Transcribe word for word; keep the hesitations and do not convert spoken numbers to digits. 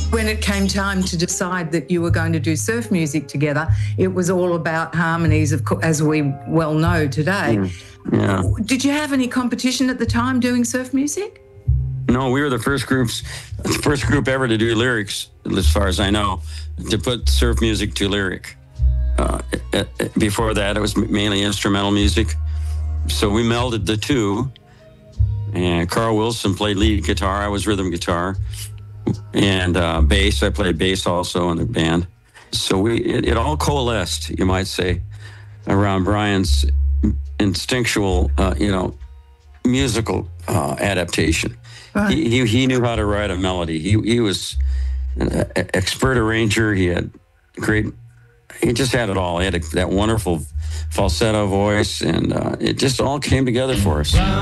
When it came time to decide that you were going to do surf music together, it was all about harmonies, of course, as we well know today. Mm, yeah. Did you have any competition at the time doing surf music? No, we were the first groups, the first group ever to do lyrics, as far as I know, to put surf music to lyric. Uh, before that, it was mainly instrumental music. So we melded the two. And Carl Wilson played lead guitar. I was rhythm guitar. And uh, bass. I played bass also in the band. So we it, it all coalesced, you might say, around Brian's instinctual, uh, you know, musical uh, adaptation. Right. He, he he knew how to write a melody. He he was an expert arranger. He had great. He just had it all. He had a, that wonderful falsetto voice, and uh, it just all came together for us.